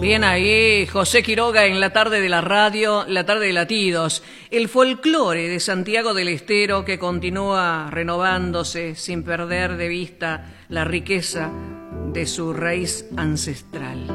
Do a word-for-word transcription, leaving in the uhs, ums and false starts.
Bien ahí, José Quiroga en la tarde de la radio, la tarde de latidos. El folclore de Santiago del Estero que continúa renovándose sin perder de vista la riqueza de su raíz ancestral.